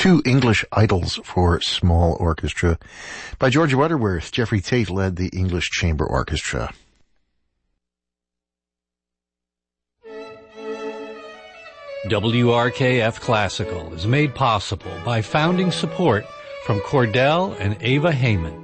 Two English Idols for Small Orchestra by George Butterworth. Jeffrey Tate led the English Chamber Orchestra. WRKF Classical is made possible by founding support from Cordell and Ava Heyman.